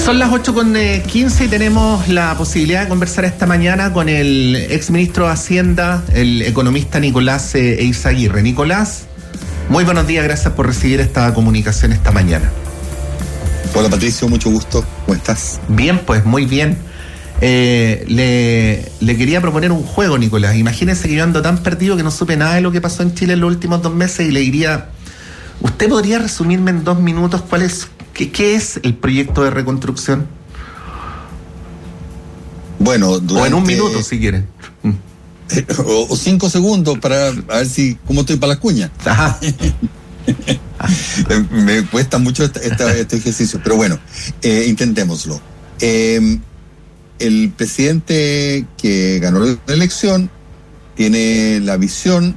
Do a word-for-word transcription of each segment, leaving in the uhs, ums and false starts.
Son las ocho con quince y tenemos la posibilidad de conversar esta mañana con el exministro de Hacienda, el economista Nicolás Eyzaguirre. Nicolás, muy buenos días, gracias por recibir esta comunicación esta mañana. Hola Patricio, mucho gusto, ¿cómo estás? Bien, pues muy bien. Eh, le, le quería proponer un juego, Nicolás. Imagínense que yo ando tan perdido que no supe nada de lo que pasó en Chile en los últimos dos meses y le diría, ¿usted podría resumirme en dos minutos cuál es, qué, qué es el proyecto de reconstrucción? Bueno, durante, o en un minuto si quieren. O, o cinco segundos para a ver si cómo estoy para las cuñas. Ajá. Me cuesta mucho esta, esta, este ejercicio, pero bueno, eh, intentémoslo. Eh, el presidente que ganó la elección tiene la visión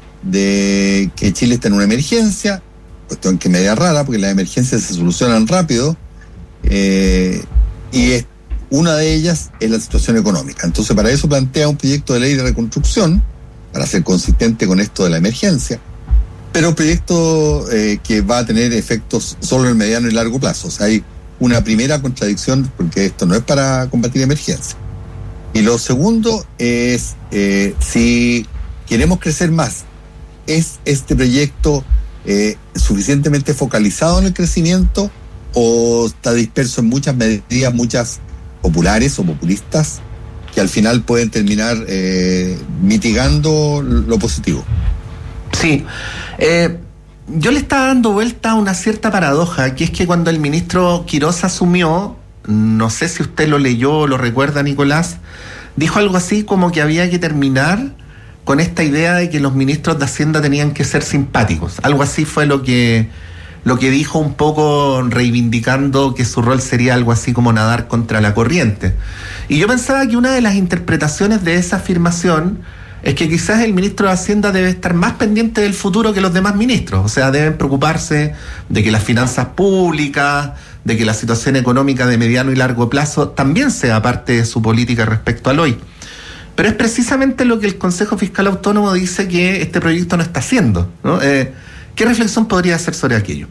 de que Chile está en una emergencia, cuestión que media rara, porque las emergencias se solucionan rápido, eh, y es, una de ellas es la situación económica. Entonces, para eso plantea un proyecto de ley de reconstrucción, para ser consistente con esto de la emergencia, pero un proyecto eh, que va a tener efectos solo en el mediano y largo plazo. O sea, hay una primera contradicción, porque esto no es para combatir emergencia. Y lo segundo es, eh, si queremos crecer más, ¿es este proyecto eh, suficientemente focalizado en el crecimiento o está disperso en muchas medidas, muchas populares o populistas, que al final pueden terminar eh, mitigando lo positivo? Sí, eh, yo le estaba dando vuelta a una cierta paradoja, que es que cuando el ministro Quirós asumió, no sé si usted lo leyó o lo recuerda, Nicolás, dijo algo así como que había que terminar con esta idea de que los ministros de Hacienda tenían que ser simpáticos. Algo así fue lo que, lo que dijo, un poco reivindicando que su rol sería algo así como nadar contra la corriente. Y yo pensaba que una de las interpretaciones de esa afirmación es que quizás el ministro de Hacienda debe estar más pendiente del futuro que los demás ministros. O sea, deben preocuparse de que las finanzas públicas, de que la situación económica de mediano y largo plazo también sea parte de su política respecto al hoy. Pero es precisamente lo que el Consejo Fiscal Autónomo dice que este proyecto no está haciendo, ¿no? Eh, ¿Qué reflexión podría hacer sobre aquello?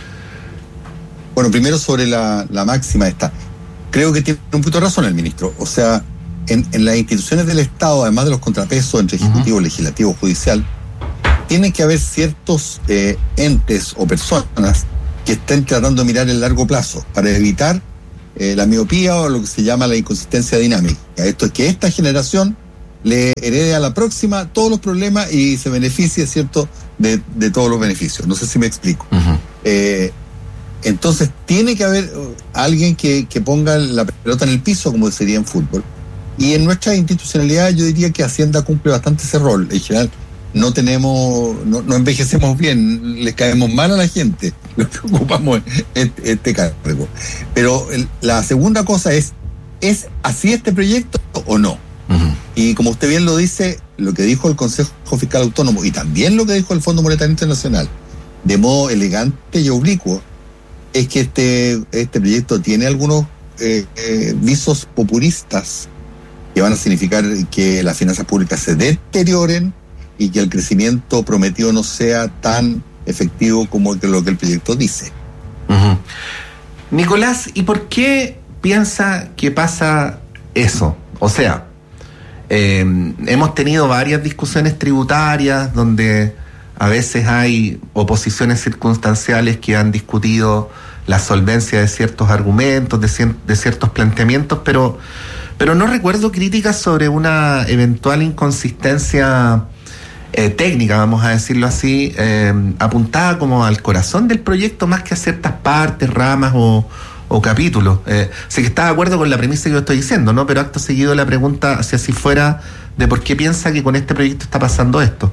Bueno, primero sobre la, la máxima esta. Creo que tiene un poquito de razón el ministro. O sea, En, en las instituciones del Estado, además de los contrapesos entre ejecutivo, uh-huh. legislativo, judicial, tiene que haber ciertos eh, entes o personas que estén tratando de mirar el largo plazo para evitar eh, la miopía o lo que se llama la inconsistencia dinámica. Esto es que esta generación le herede a la próxima todos los problemas y se beneficie, ¿cierto?, de, de todos los beneficios. No sé si me explico. Uh-huh. Eh, entonces, tiene que haber alguien que, que ponga la pelota en el piso, como sería en fútbol. Y en nuestra institucionalidad yo diría que Hacienda cumple bastante ese rol. En general no tenemos, no, no envejecemos bien, les caemos mal a la gente, lo que ocupamos este, este cargo. Pero el, la segunda cosa es, ¿es así este proyecto o no? Uh-huh. Y como usted bien lo dice, lo que dijo el Consejo Fiscal Autónomo y también lo que dijo el Fondo Monetario Internacional, de modo elegante y oblicuo, es que este, este proyecto tiene algunos eh, eh, visos populistas que van a significar que las finanzas públicas se deterioren y que el crecimiento prometido no sea tan efectivo como lo que el proyecto dice. Uh-huh. Nicolás, ¿y por qué piensa que pasa eso? O sea, eh, hemos tenido varias discusiones tributarias donde a veces hay oposiciones circunstanciales que han discutido la solvencia de ciertos argumentos, de, cier- de ciertos planteamientos, pero Pero no recuerdo críticas sobre una eventual inconsistencia eh, técnica, vamos a decirlo así, eh, apuntada como al corazón del proyecto más que a ciertas partes, ramas o, o capítulos. Eh, sé que está de acuerdo con la premisa que yo estoy diciendo, ¿no? Pero acto seguido la pregunta, si así fuera, de por qué piensa que con este proyecto está pasando esto.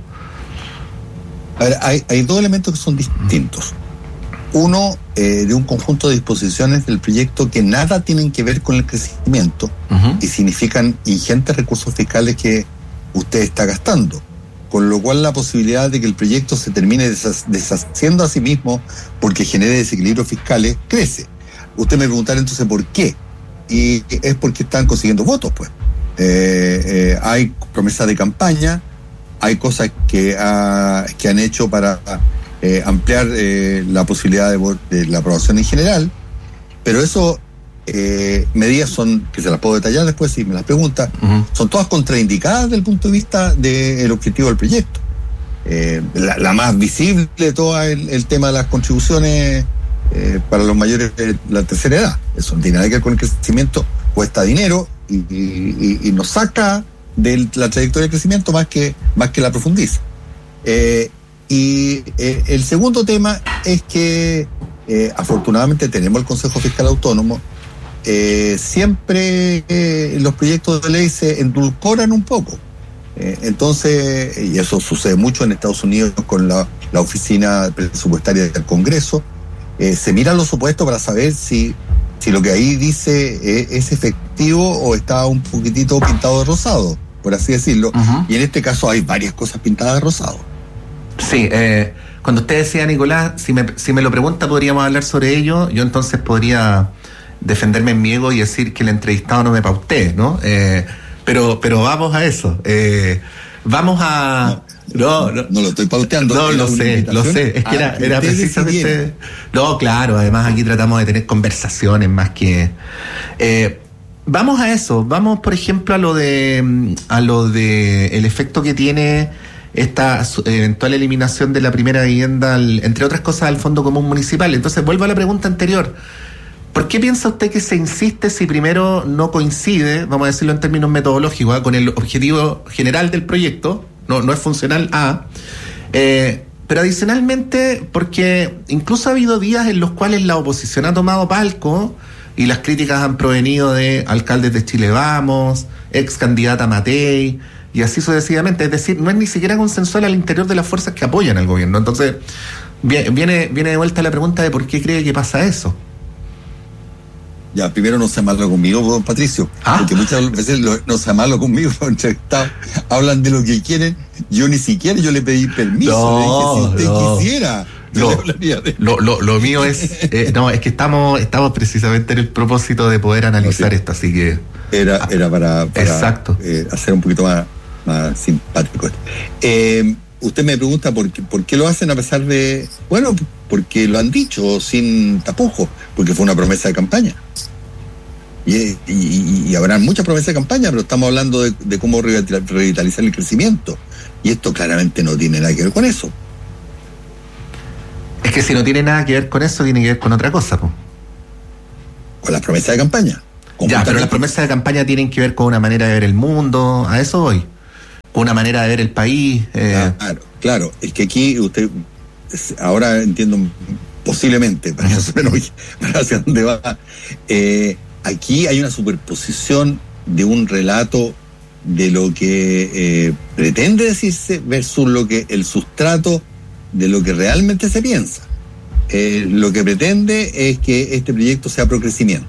A ver, hay, hay dos elementos que son distintos. Uno, eh, de un conjunto de disposiciones del proyecto que nada tienen que ver con el crecimiento uh-huh. y significan ingentes recursos fiscales que usted está gastando. Con lo cual la posibilidad de que el proyecto se termine desha- deshaciendo a sí mismo porque genere desequilibrios fiscales crece. Usted me preguntará entonces por qué. Y es porque están consiguiendo votos, pues. Eh, eh, hay promesas de campaña, hay cosas que, ha, que han hecho para... Eh, ampliar eh, la posibilidad de, de la aprobación en general, pero eso eh, medidas son, que se las puedo detallar después si me las pregunta, uh-huh. son todas contraindicadas desde el punto de vista del objetivo del proyecto. Eh, la, la más visible de todo el, el tema de las contribuciones eh, para los mayores de la tercera edad. Eso no tiene nada que ver con el crecimiento, cuesta dinero y, y, y nos saca de la trayectoria de crecimiento más que, más que la profundiza. Eh, y eh, el segundo tema es que eh, afortunadamente tenemos el Consejo Fiscal Autónomo. Eh, siempre eh, los proyectos de ley se endulcoran un poco. Eh, entonces, y eso sucede mucho en Estados Unidos con la, la oficina presupuestaria del Congreso, eh, se miran los supuestos para saber si, si lo que ahí dice eh, es efectivo o está un poquitito pintado de rosado, por así decirlo. Uh-huh. Y en este caso hay varias cosas pintadas de rosado. Sí, eh, cuando usted decía, Nicolás, si me, si me lo pregunta, podríamos hablar sobre ello. Yo entonces podría defenderme en mi ego y decir que el entrevistado no me pauté, ¿no? Eh, pero, pero vamos a eso. Eh, vamos a... No, no, no, no lo estoy pauteando. No, lo sé, lo sé. Es que era, era precisamente... No, claro, además aquí tratamos de tener conversaciones más que... Eh, vamos a eso. Vamos, por ejemplo, a lo de a lo de el efecto que tiene esta eventual eliminación de la primera vivienda, al, entre otras cosas, al Fondo Común Municipal. Entonces, vuelvo a la pregunta anterior. ¿Por qué piensa usted que se insiste si primero no coincide, vamos a decirlo en términos metodológicos, ¿eh? con el objetivo general del proyecto? No, no es funcional a... Eh, pero adicionalmente, porque incluso ha habido días en los cuales la oposición ha tomado palco y las críticas han provenido de alcaldes de Chile Vamos, ex candidata Matei, y así sucesivamente. Es decir, no es ni siquiera consensual al interior de las fuerzas que apoyan al gobierno. Entonces, viene, viene de vuelta la pregunta de por qué cree que pasa eso. Ya, primero no se amarlo conmigo, don Patricio, ¿Ah? porque muchas veces lo, no se amarlo conmigo, los entrevistados hablan de lo que quieren, yo ni siquiera yo le pedí permiso, no, le dije si usted no. quisiera. Lo, lo, lo, lo mío es, eh, no, es que estamos, estamos precisamente en el propósito de poder analizar okay. esto, así que... Era, era para, para exacto. Eh, hacer un poquito más, más simpático. Eh, usted me pregunta por qué, por qué lo hacen a pesar de... Bueno, porque lo han dicho sin tapujos, porque fue una promesa de campaña. Y, y, y habrán muchas promesas de campaña, pero estamos hablando de, de cómo revitalizar el crecimiento. Y esto claramente no tiene nada que ver con eso. Es que si no tiene nada que ver con eso, tiene que ver con otra cosa, ¿no? Con las promesas de campaña. Ya, pero las promesas de campaña tienen que ver con una manera de ver el mundo, a eso voy. Con una manera de ver el país. Eh. Claro, claro. Es que aquí usted, ahora entiendo posiblemente, para, para hacia dónde va. Eh, aquí hay una superposición de un relato de lo que eh, pretende decirse versus lo que el sustrato de lo que realmente se piensa. Eh, lo que pretende es que este proyecto sea pro crecimiento.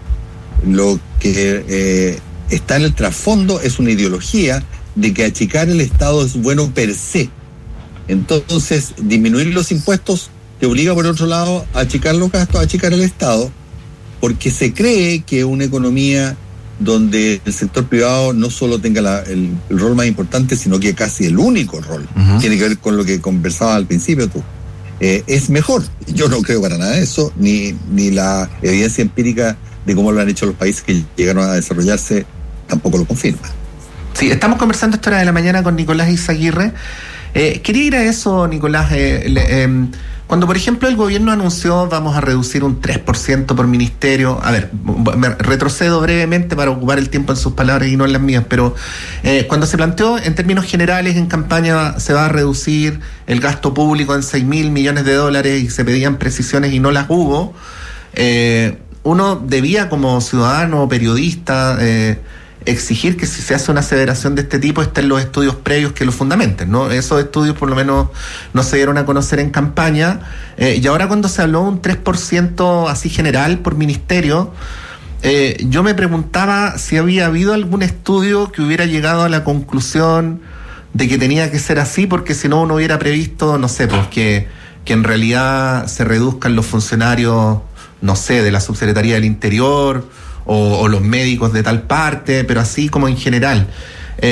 Lo que eh, está en el trasfondo es una ideología de que achicar el Estado es bueno per se. Entonces, disminuir los impuestos te obliga, por otro lado, a achicar los gastos, a achicar el Estado, porque se cree que una economía donde el sector privado no solo tenga la, el, el rol más importante, sino que casi el único rol, uh-huh. tiene que ver con lo que conversabas al principio tú, eh, es mejor. Yo no creo para nada eso, ni, ni la evidencia empírica de cómo lo han hecho los países que llegaron a desarrollarse tampoco lo confirma. Sí, estamos conversando a esta hora de la mañana con Nicolás Izaguirre. Eh, quería ir a eso, Nicolás. Eh, le, eh, cuando, por ejemplo, el gobierno anunció vamos a reducir un tres por ciento por ministerio, a ver, me retrocedo brevemente para ocupar el tiempo en sus palabras y no en las mías, pero eh, cuando se planteó en términos generales en campaña se va a reducir el gasto público en seis mil millones de dólares y se pedían precisiones y no las hubo, eh, uno debía como ciudadano, periodista, eh, exigir que si se hace una aseveración de este tipo estén los estudios previos que lo fundamenten, ¿no? Esos estudios por lo menos no se dieron a conocer en campaña, eh, y ahora cuando se habló de un tres por ciento así general por ministerio, eh, yo me preguntaba si había habido algún estudio que hubiera llegado a la conclusión de que tenía que ser así, porque si no uno hubiera previsto, no sé, pues que, que en realidad se reduzcan los funcionarios, no sé, de la Subsecretaría del Interior, O, o los médicos de tal parte, pero así como en general. Eh,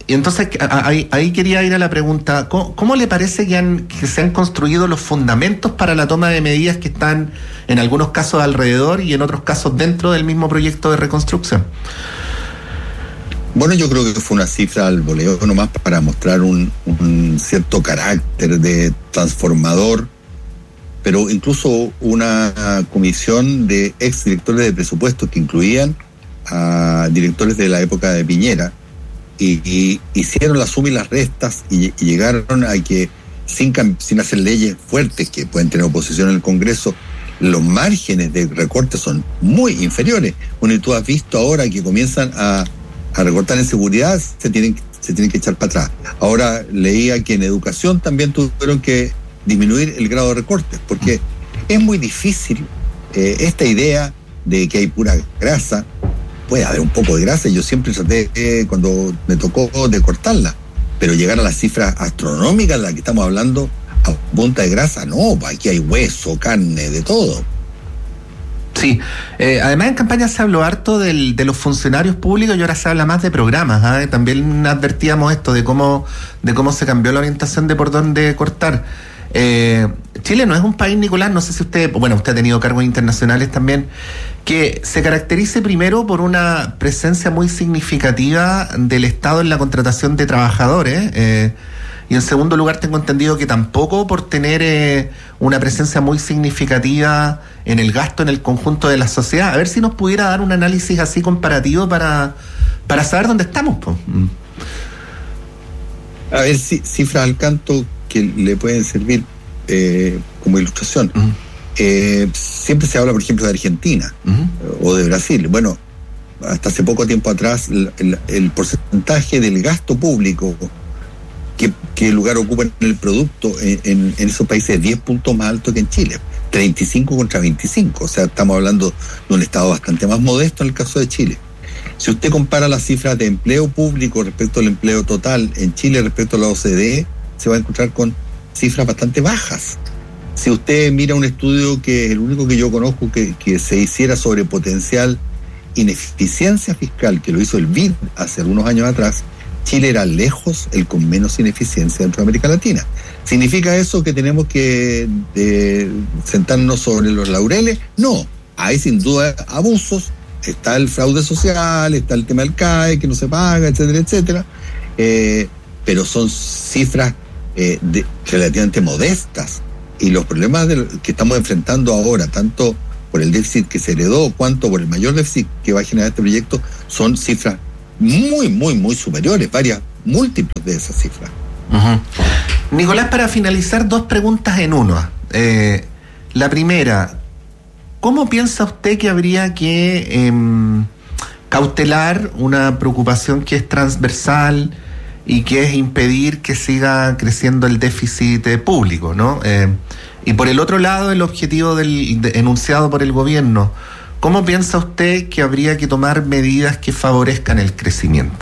y entonces ahí, ahí quería ir a la pregunta, ¿cómo, cómo le parece que, han, que se han construido los fundamentos para la toma de medidas que están en algunos casos alrededor y en otros casos dentro del mismo proyecto de reconstrucción? Bueno, yo creo que fue una cifra al voleo nomás para mostrar un, un cierto carácter de transformador, pero incluso una comisión de ex directores de presupuestos que incluían a directores de la época de Piñera, y, y hicieron la suma y las restas y, y llegaron a que sin, sin hacer leyes fuertes que pueden tener oposición en el Congreso, los márgenes de recorte son muy inferiores. Bueno, y tú has visto ahora que comienzan a, a recortar en seguridad, se tienen, se tienen que echar para atrás. Ahora leía que en educación también tuvieron que disminuir el grado de recortes, porque es muy difícil eh, esta idea de que hay pura grasa. Puede haber un poco de grasa, yo siempre traté, eh, cuando me tocó, de cortarla, pero llegar a las cifras astronómicas de las que estamos hablando a punta de grasa, no, aquí hay hueso, carne, de todo. Sí, eh, además en campaña se habló harto del, de los funcionarios públicos y ahora se habla más de programas, ¿eh? También advertíamos esto de cómo, de cómo se cambió la orientación de por dónde cortar. Eh, Chile no es un país, Nicolás, no sé si usted, bueno, usted ha tenido cargos internacionales también, que se caracterice primero por una presencia muy significativa del Estado en la contratación de trabajadores, eh, y en segundo lugar tengo entendido que tampoco por tener eh, una presencia muy significativa en el gasto en el conjunto de la sociedad. A ver si nos pudiera dar un análisis así comparativo para, para saber dónde estamos, pues. A ver, si, cifras al canto que le pueden servir eh, como ilustración. Uh-huh. Eh, siempre se habla, por ejemplo, de Argentina, uh-huh, o de Brasil. Bueno, hasta hace poco tiempo atrás, el, el, el porcentaje del gasto público que, que lugar ocupa en el producto en, en, en esos países es diez puntos más alto que en Chile, treinta y cinco contra veinticinco. O sea, estamos hablando de un estado bastante más modesto en el caso de Chile. Si usted compara las cifras de empleo público respecto al empleo total en Chile respecto a la O C D E, se va a encontrar con cifras bastante bajas. Si usted mira un estudio que es el único que yo conozco que, que se hiciera sobre potencial ineficiencia fiscal, que lo hizo el B I D hace algunos años atrás, Chile era lejos el con menos ineficiencia dentro de América Latina. ¿Significa eso que tenemos que de, sentarnos sobre los laureles? No, hay sin duda abusos, está el fraude social, está el tema del C A E que no se paga, etcétera, etcétera, eh, pero son cifras eh, de, relativamente modestas, y los problemas de, que estamos enfrentando ahora, tanto por el déficit que se heredó, cuanto por el mayor déficit que va a generar este proyecto, son cifras muy, muy, muy superiores, varias, múltiples de esas cifras. Uh-huh. Nicolás, para finalizar, dos preguntas en uno. Eh, la primera, ¿cómo piensa usted que habría que eh, cautelar una preocupación que es transversal y que es impedir que siga creciendo el déficit eh, público, ¿no? Eh, y por el otro lado, el objetivo del, de, enunciado por el gobierno, ¿cómo piensa usted que habría que tomar medidas que favorezcan el crecimiento?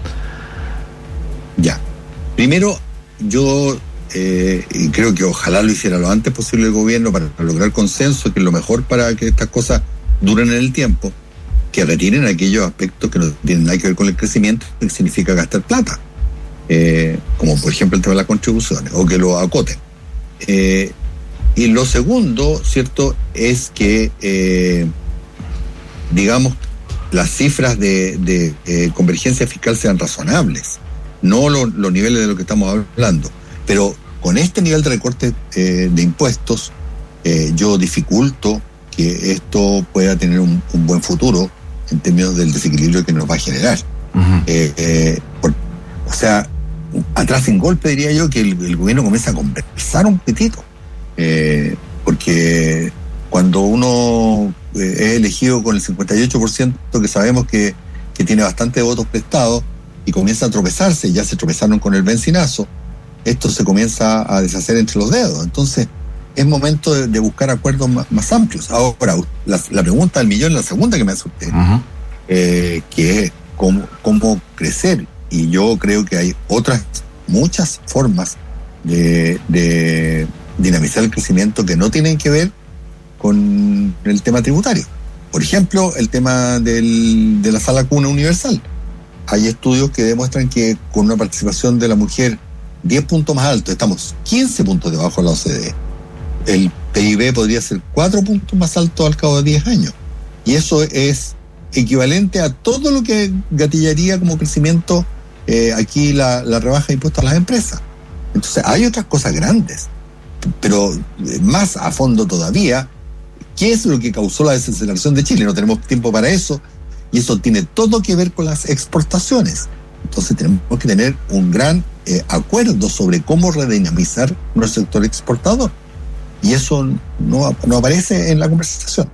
Ya. Primero, yo eh, y creo que ojalá lo hiciera lo antes posible el gobierno para lograr consenso, que es lo mejor para que estas cosas duren en el tiempo, que retiren aquellos aspectos que no tienen nada que ver con el crecimiento, que significa gastar plata. Eh, como por ejemplo el tema de las contribuciones, o que lo acoten. Eh, y lo segundo, ¿cierto?, es que, eh, digamos, las cifras de, de eh, convergencia fiscal sean razonables, no los lo niveles de lo que estamos hablando. Pero con este nivel de recorte eh, de impuestos, eh, yo dificulto que esto pueda tener un, un buen futuro en términos del desequilibrio que nos va a generar. Uh-huh. eh, eh, por, o sea, atrás sin golpe diría yo que el, el gobierno comienza a conversar un poquitito, eh, porque cuando uno eh, es elegido con el cincuenta y ocho por ciento, que sabemos que, que tiene bastante votos prestados, y comienza a tropezarse, ya se tropezaron con el bencinazo, esto se comienza a deshacer entre los dedos. Entonces es momento de, de buscar acuerdos más, más amplios. Ahora, la, la pregunta del millón, la segunda que me hace usted, uh-huh. eh, que es cómo, cómo crecer. Y yo creo que hay otras muchas formas de, de dinamizar el crecimiento que no tienen que ver con el tema tributario. Por ejemplo, el tema del, de la sala cuna universal. hay estudios que demuestran que con una participación de la mujer diez puntos más alto, estamos quince puntos debajo de la O C D E. El P I B podría ser cuatro puntos más alto al cabo de diez años. Y eso es equivalente a todo lo que gatillaría como crecimiento eh, aquí la, la rebaja de impuestos a las empresas. Entonces hay otras cosas grandes, pero más a fondo todavía, ¿qué es lo que causó la desaceleración de Chile? No tenemos tiempo para eso, y eso tiene todo que ver con las exportaciones. Entonces tenemos que tener un gran eh, acuerdo sobre cómo redinamizar nuestro sector exportador, y eso no, no aparece en la conversación.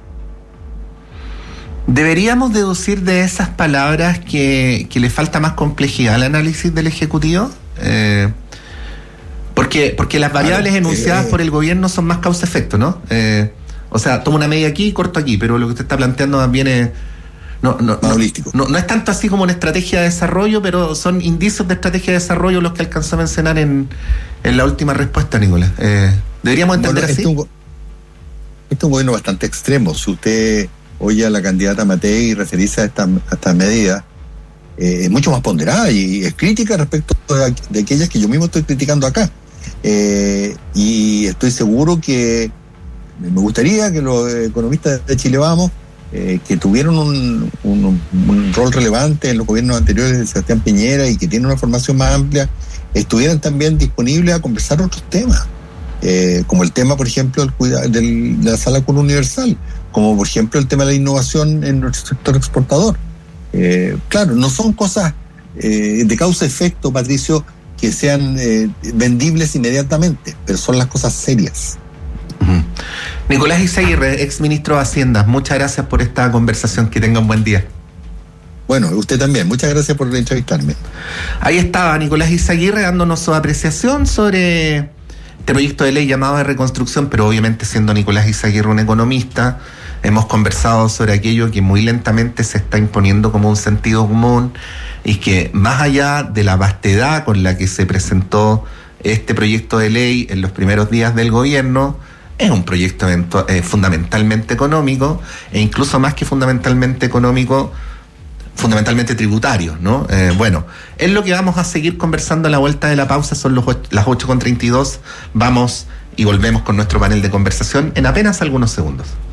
¿Deberíamos deducir de esas palabras que, que le falta más complejidad al análisis del Ejecutivo? Eh, porque, porque las variables claro, enunciadas eh, por el gobierno son más causa-efecto, ¿no? Eh, o sea, tomo una medida aquí y corto aquí, pero lo que usted está planteando también es... No, no, no, no, no es tanto así como una estrategia de desarrollo, pero son indicios de estrategia de desarrollo los que alcanzó a mencionar en, en la última respuesta, Nicolás. Eh, ¿Deberíamos entender bueno, así? Este es, un, este es un gobierno bastante extremo. Si usted oye a la candidata Matei referirse a esta, a esta medida, eh, es mucho más ponderada y es crítica respecto de, de aquellas que yo mismo estoy criticando acá. Eh, y estoy seguro que me gustaría que los economistas de Chile Vamos, eh, que tuvieron un, un, un rol relevante en los gobiernos anteriores de Sebastián Piñera y que tienen una formación más amplia, estuvieran también disponibles a conversar otros temas. Eh, como el tema, por ejemplo, del cuida, del, de la sala común universal, como por ejemplo el tema de la innovación en nuestro sector exportador. Eh, claro, no son cosas eh, de causa-efecto, Patricio, que sean eh, vendibles inmediatamente, pero son las cosas serias. Uh-huh. Nicolás Izaguirre, ex ministro de Hacienda, muchas gracias por esta conversación, que tenga un buen día. Bueno, usted también, muchas gracias por entrevistarme. Ahí estaba Nicolás Izaguirre dándonos su apreciación sobre este proyecto de ley llamado de reconstrucción, pero obviamente siendo Nicolás Izaguirre un economista, hemos conversado sobre aquello que muy lentamente se está imponiendo como un sentido común, y que más allá de la vastedad con la que se presentó este proyecto de ley en los primeros días del gobierno, es un proyecto evento, eh, fundamentalmente económico, e incluso más que fundamentalmente económico, fundamentalmente tributario, ¿no? Eh, bueno, es lo que vamos a seguir conversando a la vuelta de la pausa. Son los, las ocho con treinta y dos. Vamos y volvemos con nuestro panel de conversación en apenas algunos segundos.